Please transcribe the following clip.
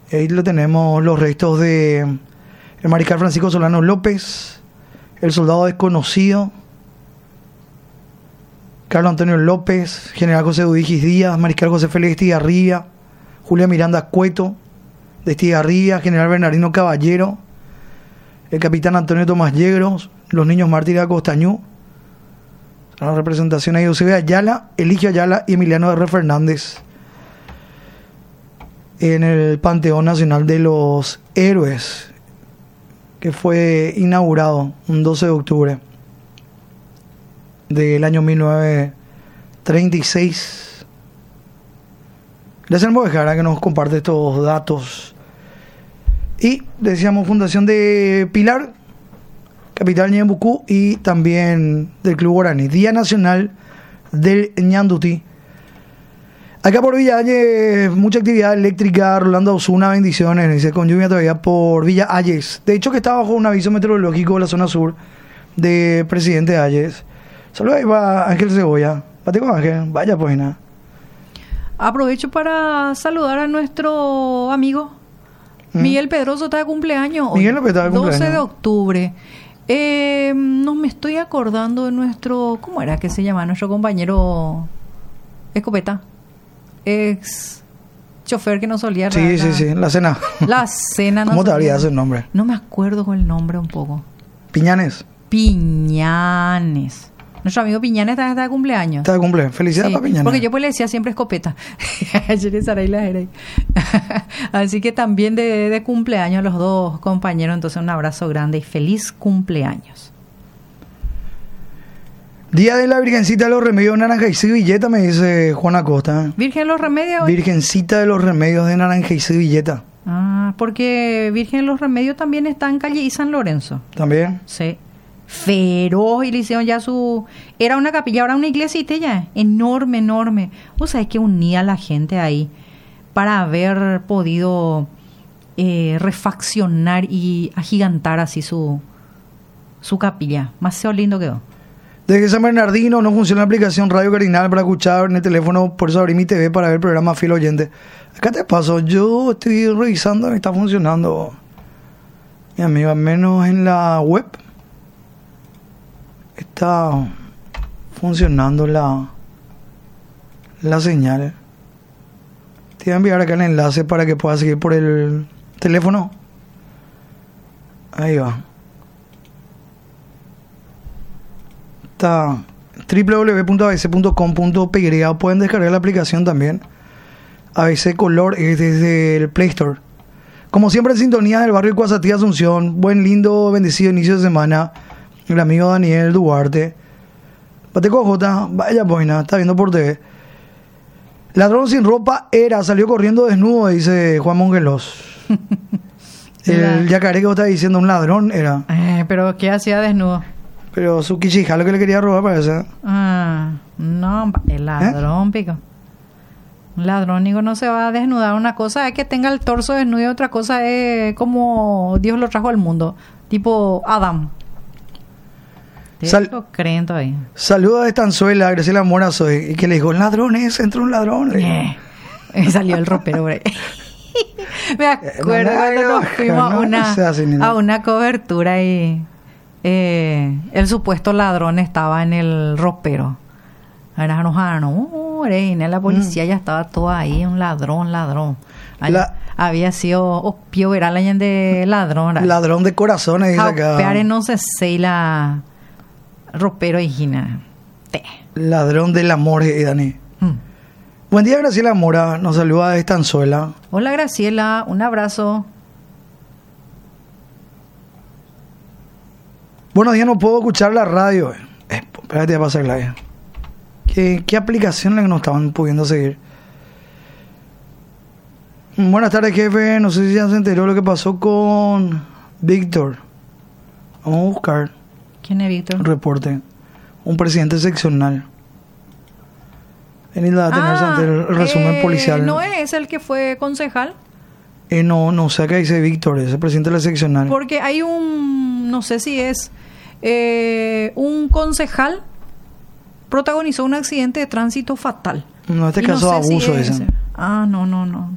Ahí lo tenemos, los restos de el mariscal Francisco Solano López, el soldado desconocido, Carlos Antonio López, general José Udigis Díaz, mariscal José Félix Estigarribia, Julia Miranda Cueto de Estigarribia, general Bernardino Caballero, el capitán Antonio Tomás Yegros, los niños mártires de Costañú, la representación ahí de Eusebio Ayala, Eligio Ayala y Emiliano R. Fernández en el Panteón Nacional de los Héroes, que fue inaugurado un 12 de octubre del año 1936. Gracias a Bojara que nos comparte estos datos. Y decíamos Fundación de Pilar, capital Ñembucú, y también del Club Guaraní. Día Nacional del Ñandutí. Acá por Villa Ayes, mucha actividad eléctrica. Rolando Osuna, bendiciones. Dice, con lluvia todavía por Villa Ayes. De hecho, que está bajo un aviso meteorológico de la zona sur de Presidente Ayes. Saludos ahí va Ángel Cebolla. Pate con Ángel. Vaya pues nada. Aprovecho para saludar a nuestro amigo Miguel Pedroso, está de cumpleaños hoy. Miguel López está de cumpleaños. 12 de octubre. No me estoy acordando de nuestro... ¿Cómo era que se llama? Nuestro compañero Escopeta. Ex chofer que nos solía... Sí, la cena. La cena. ¿Cómo te habría ese nombre? No me acuerdo con el nombre un poco. Piñanes. Nuestro amigo Piñanes está de cumpleaños. Está de cumpleaños. Felicidades para Piñanes. Porque yo pues le decía siempre Escopeta. Así que también de cumpleaños los dos compañeros. Entonces un abrazo grande y feliz cumpleaños. Día de la Virgencita de los Remedios de Naranjaicí Villeta, me dice Juan Acosta. ¿Virgen de los Remedios? Virgencita de los Remedios de Naranjaicí Villeta. Ah, porque Virgen de los Remedios también está en calle y San Lorenzo. ¿También? Sí. Feroz, y le hicieron ya su... Era una capilla, ahora una iglesita ya, enorme, enorme. O sea, es que unía a la gente ahí para haber podido refaccionar y agigantar así su capilla. Más lindo quedó. Desde San Bernardino no funciona la aplicación Radio Carinal para escuchar en el teléfono, por eso abrí mi TV para ver el programa Fiel Oyente. Acá te paso, yo estoy revisando y está funcionando, mi amigo, al menos en la web está funcionando la señal. Te voy a enviar acá el enlace para que puedas seguir por el teléfono. Ahí va. Está www.abc.com.py. Pueden descargar la aplicación también. ABC Color es desde el Play Store. Como siempre en sintonía del barrio Cuasatí, Asunción. Buen, lindo, bendecido inicio de semana. El amigo Daniel Duarte. Pateco J, vaya boina, está viendo por TV. Ladrón sin ropa salió corriendo desnudo, dice Juan Mongelos. El yacaré que vos estás diciendo, un ladrón era. Pero ¿qué hacía desnudo? Pero su quichija lo que le quería robar parece. No, el ladrón, pico. Un ladrónico no se va a desnudar. Una cosa es que tenga el torso desnudo y otra cosa es como Dios lo trajo al mundo. Tipo Adam. Lo creen todavía. Saludos de Estanzuela, Graciela Morazo, y que le dijo, ladrones, entró un ladrón. Salió el ropero por ahí. Me acuerdo cuando nos fuimos a una cobertura y el supuesto ladrón estaba en el ropero. La policía ya estaba todo ahí, un ladrón. Había sido Pío Veralayan de ladrón. Ladrón de corazones, dice acá. No sé si la ropero y Gina. Ladrón del amor, Dani. Buen día, Graciela Mora. Nos saluda de Estanzuela. Hola, Graciela. Un abrazo. Buenos días, no puedo escuchar la radio. Espérate a pasarla. ¿Qué aplicación la que no estaban pudiendo seguir? Buenas tardes, jefe. No sé si ya se enteró lo que pasó con Víctor. Vamos a buscar. ¿Quién es Víctor? Un reporte. Un presidente seccional. Venid a tenerse ante el resumen policial. ¿No es el que fue concejal? No sé qué dice Víctor, es el presidente de la seccional. Porque hay no sé si es un concejal protagonizó un accidente de tránsito fatal. No, este caso de abuso, dicen. No.